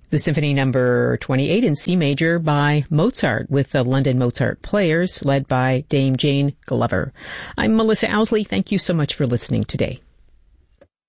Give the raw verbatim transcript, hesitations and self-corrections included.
The Symphony Number twenty-eight in C major by Mozart with the London Mozart Players led by Dame Jane Glover. I'm Melissa Owsley. Thank you so much for listening today.